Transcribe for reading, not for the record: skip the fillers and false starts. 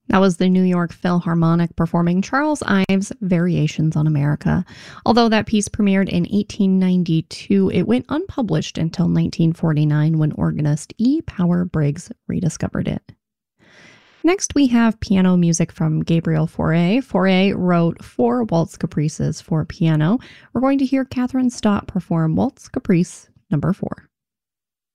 That was the New York Philharmonic performing Charles Ives' Variations on America. Although that piece premiered in 1892, it went unpublished until 1949 when organist E. Power Briggs rediscovered it. Next, we have piano music from Gabriel Fauré. Fauré wrote 4 waltz caprices for piano. We're going to hear Catherine Stott perform Waltz Caprice number 4.